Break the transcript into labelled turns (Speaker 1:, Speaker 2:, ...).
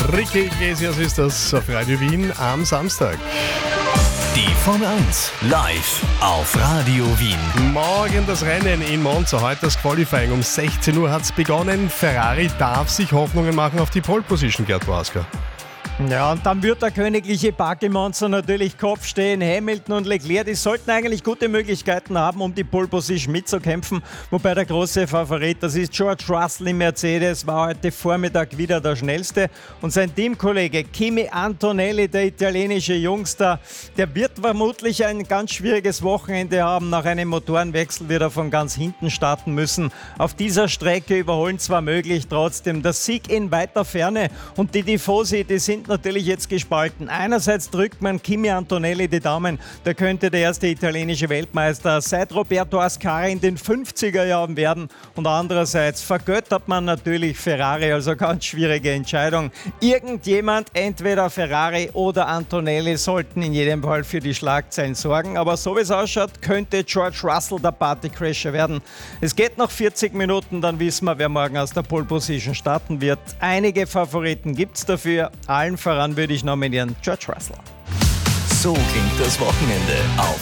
Speaker 1: Ricky Iglesias ist das auf Radio Wien am Samstag.
Speaker 2: Die Formel 1 live auf Radio Wien.
Speaker 1: Morgen das Rennen in Monza, heute das Qualifying. Um 16 Uhr hat es begonnen. Ferrari darf sich Hoffnungen machen auf die Pole Position, Gerd Boaska.
Speaker 3: Ja, und dann wird der königliche Parky-Monster natürlich Kopf stehen. Hamilton und Leclerc, die sollten eigentlich gute Möglichkeiten haben, um die Pole Position mitzukämpfen. Wobei der große Favorit, das ist George Russell im Mercedes, war heute Vormittag wieder der schnellste. Und sein Teamkollege Kimi Antonelli, der italienische Jungster, der wird vermutlich ein ganz schwieriges Wochenende haben. Nach einem Motorenwechsel wird er von ganz hinten starten müssen. Auf dieser Strecke überholen zwar möglich, trotzdem der Sieg in weiter Ferne. Und die Tifosi, die sind natürlich jetzt gespalten. Einerseits drückt man Kimi Antonelli die Daumen, der könnte der erste italienische Weltmeister seit Roberto Ascari in den 50er Jahren werden. Und andererseits vergöttert man natürlich Ferrari, also ganz schwierige Entscheidung. Irgendjemand, entweder Ferrari oder Antonelli, sollten in jedem Fall für die Schlagzeilen sorgen. Aber so wie es ausschaut, könnte George Russell der Partycrasher werden. Es geht noch 40 Minuten, dann wissen wir, wer morgen aus der Pole Position starten wird. Einige Favoriten gibt es dafür. Allen voran würde ich nominieren George Russell.
Speaker 2: So klingt das Wochenende auf